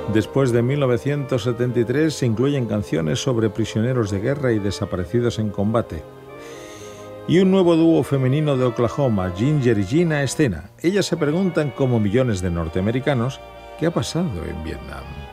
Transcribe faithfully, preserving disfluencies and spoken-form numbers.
Después de mil novecientos setenta y tres se incluyen canciones sobre prisioneros de guerra y desaparecidos en combate. Y un nuevo dúo femenino de Oklahoma, Ginger y Gina, a escena. Ellas se preguntan, como millones de norteamericanos, ¿qué ha pasado en Vietnam?